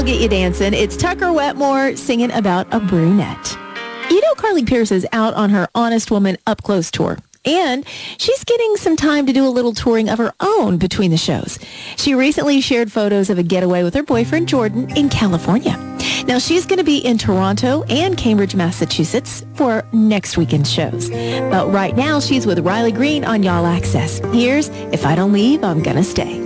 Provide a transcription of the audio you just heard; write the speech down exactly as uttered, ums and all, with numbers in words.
will get you dancing. It's Tucker Wetmore singing about a brunette. You know, Carly Pearce is out on her Honest Woman Up Close tour. And she's getting some time to do a little touring of her own between the shows. She recently shared photos of a getaway with her boyfriend, Jordan, in California. Now, she's going to be in Toronto and Cambridge, Massachusetts for next weekend's shows. But right now, she's with Riley Green on Y'all Access. Here's If I Don't Leave, I'm Gonna Stay.